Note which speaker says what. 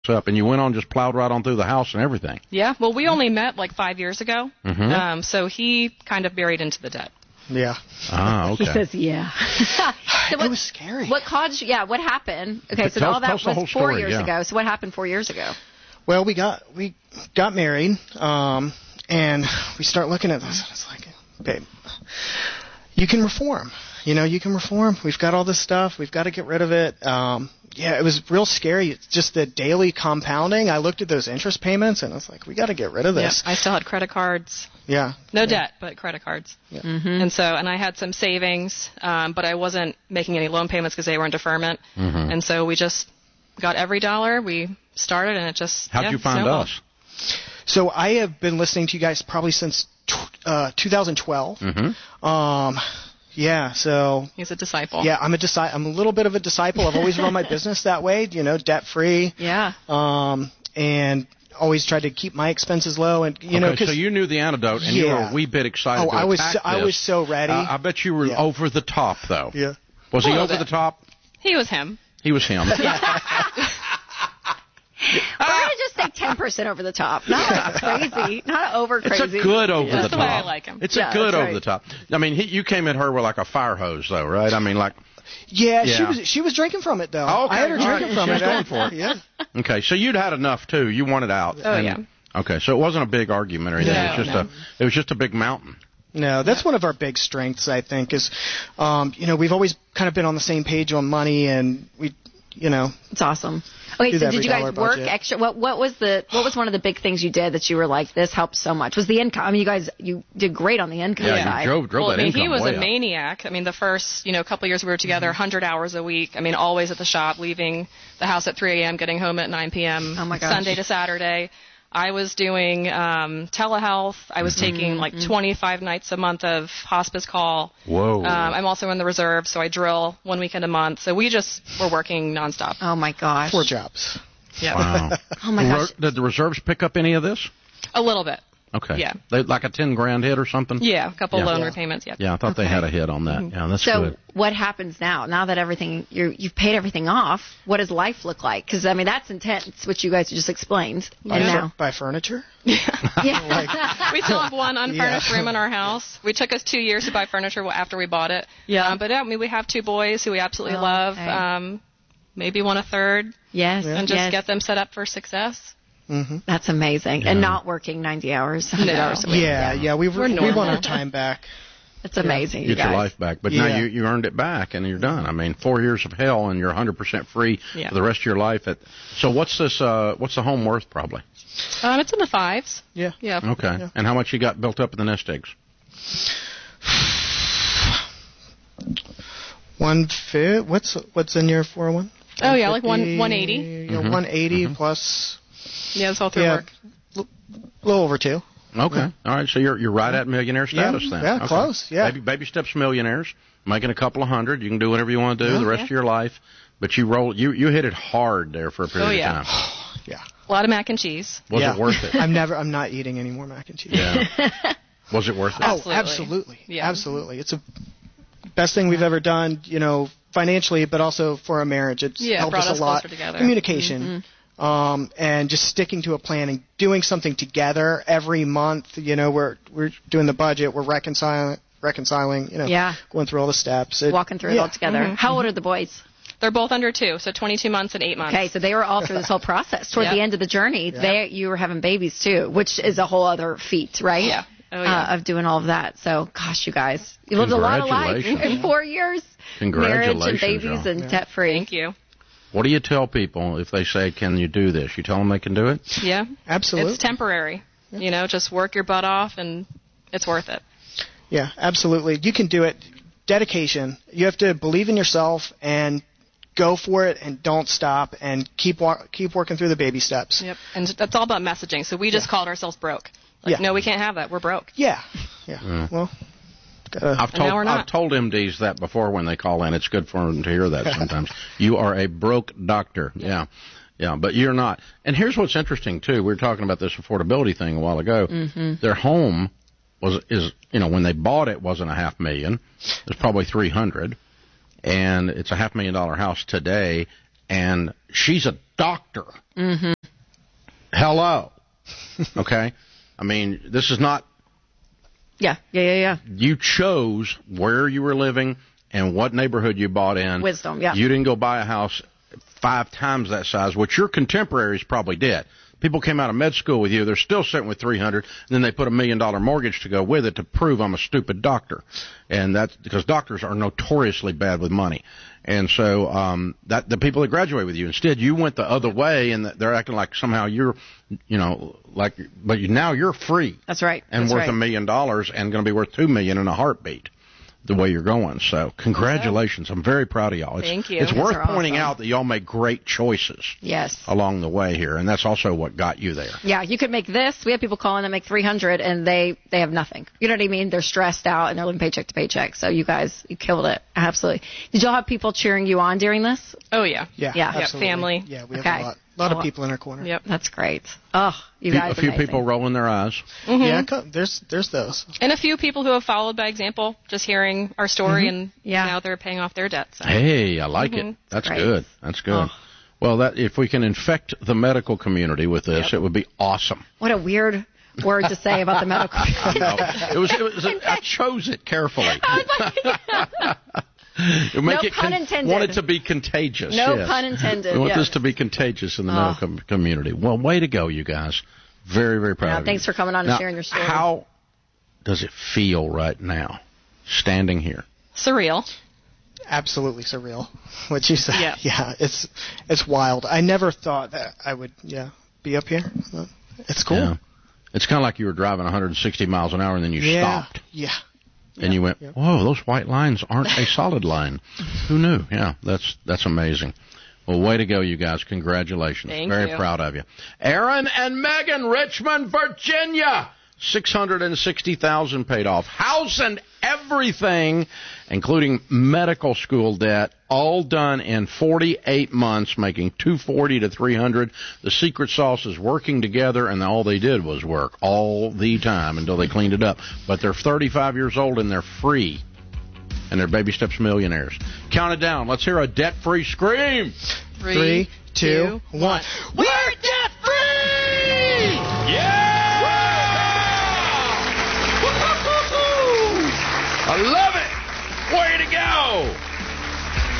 Speaker 1: up, and you went on, just plowed right on through the house and everything.
Speaker 2: Yeah, well, we only met like 5 years ago,
Speaker 1: Mm-hmm.
Speaker 2: So he kind of buried into the debt.
Speaker 3: Yeah.
Speaker 1: Ah, okay.
Speaker 4: He says, yeah.
Speaker 3: So it was scary.
Speaker 4: What caused you, what happened? Okay, so
Speaker 1: Tell
Speaker 4: all that
Speaker 1: us the whole
Speaker 4: was 4
Speaker 1: story,
Speaker 4: years
Speaker 1: yeah.
Speaker 4: ago. So what happened 4 years ago?
Speaker 3: Well, we got married, and we start looking at this, and it's like, babe, you can reform. You can reform. We've got all this stuff. We've got to get rid of it. It was real scary. It's just the daily compounding. I looked at those interest payments, and I was like, we got to get rid of this.
Speaker 2: Yeah, I still had credit cards.
Speaker 3: Yeah.
Speaker 2: No debt, but credit cards.
Speaker 3: Yeah.
Speaker 2: And I had some savings, but I wasn't making any loan payments because they were in deferment.
Speaker 1: Mm-hmm.
Speaker 2: And so we just got every dollar. We started, and it just
Speaker 1: How'd you find
Speaker 2: snowballed.
Speaker 1: us?
Speaker 3: So I have been listening to you guys probably since 2012.
Speaker 1: Mm-hmm.
Speaker 3: Yeah, so
Speaker 2: He's a disciple.
Speaker 3: yeah, I'm a little bit of a disciple. I've always run my business that way, debt free.
Speaker 2: Yeah.
Speaker 3: And always tried to keep my expenses low, and
Speaker 1: So you knew the antidote, and you were a wee bit excited to
Speaker 3: I was
Speaker 1: attack
Speaker 3: I
Speaker 1: this.
Speaker 3: was so ready.
Speaker 1: I bet you were over the top, though.
Speaker 3: Yeah.
Speaker 1: Was he
Speaker 2: A little
Speaker 1: over
Speaker 2: bit.
Speaker 1: the top?
Speaker 2: He was him.
Speaker 1: He was him.
Speaker 4: We're going to just say 10% over the top. Not like crazy. Not over crazy.
Speaker 1: It's a good over
Speaker 2: That's
Speaker 1: the
Speaker 2: the way
Speaker 1: top.
Speaker 2: I like him.
Speaker 1: It's
Speaker 4: Yeah,
Speaker 1: a good
Speaker 4: that's
Speaker 1: over
Speaker 4: right.
Speaker 1: the top. I mean, you came at her with like a fire hose, though, right? I mean, like.
Speaker 3: Yeah,
Speaker 1: Yeah.
Speaker 3: she was drinking from it though.
Speaker 1: Oh, okay.
Speaker 3: I had her
Speaker 1: All
Speaker 3: drinking
Speaker 1: right.
Speaker 3: from
Speaker 1: She
Speaker 3: it.
Speaker 1: was going for it.
Speaker 3: Yeah.
Speaker 1: Okay, so you'd had enough too. You wanted out.
Speaker 2: Oh, yeah.
Speaker 1: Okay, so it wasn't a big argument or anything.
Speaker 2: No,
Speaker 1: it was just
Speaker 2: no.
Speaker 1: it was just a big mountain.
Speaker 3: No, that's one of our big strengths, I think, is, we've always kind of been on the same page on money, and
Speaker 4: It's awesome. Okay,
Speaker 3: Do
Speaker 4: so
Speaker 3: the
Speaker 4: did you
Speaker 3: every
Speaker 4: guys
Speaker 3: dollar
Speaker 4: work
Speaker 3: budget.
Speaker 4: extra? What was one of the big things you did that you were like, this helped so much? Was the income? I mean, you did great on the income
Speaker 1: Yeah,
Speaker 4: side.
Speaker 1: you drove
Speaker 2: Well,
Speaker 1: that income
Speaker 2: he was
Speaker 1: way
Speaker 2: a
Speaker 1: up.
Speaker 2: maniac. I mean, the first, couple years we were together, 100 hours a week. I mean, always at the shop, leaving the house at 3 a.m., getting home at 9 p.m.
Speaker 4: Oh, my gosh.
Speaker 2: Sunday to Saturday. I was doing telehealth. I was taking like 25 nights a month of hospice call.
Speaker 1: Whoa.
Speaker 2: I'm also in the reserve, so I drill 1 weekend a month. So we just were working nonstop.
Speaker 4: Oh my gosh.
Speaker 3: 4 jobs.
Speaker 2: Yeah.
Speaker 1: Wow.
Speaker 4: Oh my gosh.
Speaker 1: Did the reserves pick up any of this?
Speaker 2: A little bit.
Speaker 1: Okay.
Speaker 2: Yeah.
Speaker 1: They, like a $10,000 hit or something?
Speaker 2: Yeah, a couple
Speaker 1: Yeah.
Speaker 2: loan
Speaker 3: Yeah.
Speaker 2: repayments. Yeah.
Speaker 1: Yeah, I thought they had a hit on that. Yeah, that's
Speaker 4: So
Speaker 1: good.
Speaker 4: what happens now? Now that everything you've paid everything off, what does life look like? Because I mean that's intense, which you guys just explained. And now,
Speaker 3: Buy furniture.
Speaker 4: yeah.
Speaker 2: We still have one unfurnished room in our house. We took us 2 years to buy furniture after we bought it.
Speaker 4: Yeah.
Speaker 2: But I mean, we have 2 boys who we absolutely
Speaker 4: Oh,
Speaker 2: love.
Speaker 4: okay.
Speaker 2: Maybe want a third,
Speaker 4: Yes.
Speaker 2: and just
Speaker 4: yes.
Speaker 2: get them set up for success.
Speaker 4: That's amazing. And not working 90 hours, 100
Speaker 2: No.
Speaker 4: hours a week.
Speaker 3: Yeah, we
Speaker 2: We're
Speaker 3: want
Speaker 2: normal.
Speaker 3: our time back.
Speaker 4: It's amazing. You
Speaker 1: Get your
Speaker 4: guys.
Speaker 1: life back. But now
Speaker 3: Yeah.
Speaker 1: you earned it back, and you're done. I mean, 4 years of hell, and you're 100% free
Speaker 2: Yeah.
Speaker 1: for the rest of your life. So what's this? What's the home worth, probably?
Speaker 2: It's in the 5s.
Speaker 3: Yeah.
Speaker 2: Yeah.
Speaker 1: Okay.
Speaker 3: Yeah.
Speaker 1: And how much you got built up in the nest eggs?
Speaker 3: 1/5. What's in your 401?
Speaker 2: Oh, yeah, like
Speaker 3: 150,
Speaker 2: 180.
Speaker 3: 180 plus.
Speaker 2: Yeah, it's all through
Speaker 3: Yeah.
Speaker 2: work.
Speaker 3: A little over 2.
Speaker 1: Okay. All right. So you're right at millionaire status then.
Speaker 3: Yeah,
Speaker 1: Okay.
Speaker 3: close, yeah.
Speaker 1: Baby steps millionaires, making a couple of hundred. You can do whatever you want to do the rest of your life. But you hit it hard there for a period
Speaker 2: Oh, yeah.
Speaker 1: of time.
Speaker 3: Yeah.
Speaker 2: A lot of mac and cheese.
Speaker 1: Was
Speaker 3: Yeah.
Speaker 1: it worth it?
Speaker 3: I'm not eating any more mac and cheese.
Speaker 1: Yeah. Was it worth it?
Speaker 3: Oh,
Speaker 2: Absolutely.
Speaker 3: absolutely.
Speaker 2: Yeah.
Speaker 3: Absolutely. It's the best thing we've ever done, financially, but also for our marriage. It's helped
Speaker 2: brought
Speaker 3: us
Speaker 2: us
Speaker 3: a lot.
Speaker 2: closer together.
Speaker 3: Communication. And just sticking to a plan and doing something together every month. We're doing the budget. We're reconciling.
Speaker 4: Yeah.
Speaker 3: Going through all the steps.
Speaker 4: Walking through it all together. How old are the boys?
Speaker 2: They're both under 2, so 22 months and 8 months.
Speaker 4: Okay, so they were all through this whole process. Toward
Speaker 2: Yep.
Speaker 4: the end of the journey, you were having babies too, which is a whole other feat, right?
Speaker 2: Yeah. Oh, yeah.
Speaker 4: Of doing all of that. So, gosh, you guys, you lived a lot of life
Speaker 1: Congratulations.
Speaker 4: in 4 years.
Speaker 1: Congratulations,
Speaker 4: Marriage and babies
Speaker 1: y'all.
Speaker 4: and debt free.
Speaker 2: Thank you.
Speaker 1: What do you tell people if they say, "Can you do this?" You tell them they can do it.
Speaker 2: Yeah.
Speaker 3: Absolutely.
Speaker 2: It's temporary. Just work your butt off, and it's worth it.
Speaker 3: Yeah, absolutely. You can do it. Dedication. You have to believe in yourself and go for it and don't stop and keep working through the baby steps.
Speaker 2: Yep. And that's all about messaging. So we just called ourselves broke.
Speaker 3: Yeah.
Speaker 2: No, we can't have that. We're broke.
Speaker 3: Yeah. Well,
Speaker 1: I've
Speaker 2: now we're not.
Speaker 1: I've told MDs that before when they call in. It's good for them to hear that sometimes. You are a broke doctor. Yeah. Yeah, but you're not. And here's what's interesting too. We were talking about this affordability thing a while ago. Their home is when they bought it wasn't $500,000. It was probably $300,000, and it's a $500,000 house today. And she's a doctor. Hello. Okay? I mean, this is not...
Speaker 4: Yeah.
Speaker 1: You chose where you were living and what neighborhood you bought in.
Speaker 4: Wisdom, yeah.
Speaker 1: You didn't go buy a house 5 times that size, which your contemporaries probably did. People came out of med school with you. They're still sitting with $300,000, and then they put $1 million mortgage to go with it to prove I'm a stupid doctor. And that's because doctors are notoriously bad with money. And so that the people that graduate with you, instead you went the other way, and they're acting like somehow you're, but now you're free.
Speaker 4: That's right.
Speaker 1: And worth $1 million and going to be worth $2 million in a heartbeat. The way you're going. So congratulations. I'm very proud of y'all.
Speaker 2: Thank you.
Speaker 1: It's worth pointing
Speaker 4: awesome.
Speaker 1: out that y'all make great choices.
Speaker 4: Yes.
Speaker 1: Along the way here, and that's also what got you there.
Speaker 4: Yeah, you could make this. We have people calling that make $300 and they have nothing. You know what I mean? They're stressed out and they're living paycheck to paycheck. So you guys, you killed it. Absolutely. Did y'all have people cheering you on during this?
Speaker 2: Oh, yeah.
Speaker 3: Yeah,
Speaker 2: Absolutely. Family.
Speaker 3: Yeah, we have
Speaker 4: Okay.
Speaker 3: a lot of people in our corner.
Speaker 2: Yep.
Speaker 4: That's great. Oh, you guys.
Speaker 1: A few
Speaker 4: amazing.
Speaker 1: people rolling their eyes.
Speaker 2: Mm-hmm.
Speaker 3: Yeah, there's those.
Speaker 2: And a few people who have followed by example, just hearing our story, and now they're paying off their debts. So.
Speaker 1: Hey, I like it. That's
Speaker 4: great.
Speaker 1: good. That's good.
Speaker 4: Oh.
Speaker 1: Well, if we can infect the medical community with this, it would be awesome.
Speaker 4: What a weird word to say about the medical community.
Speaker 1: I chose it carefully.
Speaker 4: No pun intended.
Speaker 1: Want it to be contagious.
Speaker 4: No
Speaker 1: yes.
Speaker 4: pun intended.
Speaker 1: We want
Speaker 4: yes.
Speaker 1: this to be contagious in the medical community. Well, way to go, you guys. Very, very proud of you.
Speaker 4: Thanks for coming on and sharing your story.
Speaker 1: How does it feel right now, standing here?
Speaker 2: Surreal.
Speaker 3: Absolutely surreal. What you said.
Speaker 2: Yeah.
Speaker 3: It's wild. I never thought that I would be up here. It's cool.
Speaker 1: Yeah. It's kind of like you were driving 160 miles an hour and then you stopped.
Speaker 3: Yeah.
Speaker 1: And you went, whoa, those white lines aren't a solid line. Who knew? Yeah, that's amazing. Well, way to go, you guys. Congratulations.
Speaker 2: Thank
Speaker 1: Very
Speaker 2: you.
Speaker 1: proud of you. Aaron and Megan, Richmond, Virginia. $660,000 paid off. House and everything, including medical school debt, all done in 48 months, making $240 to $300. The secret sauce is working together, and all they did was work all the time until they cleaned it up. But they're 35 years old, and they're free, and they're baby steps millionaires. Count it down. Let's hear a debt-free scream.
Speaker 3: 3, 2, 1.
Speaker 1: Woo!